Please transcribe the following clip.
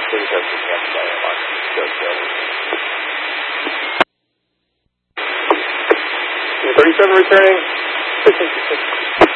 Please have the camp by airlock. Go. 37 returning. 666.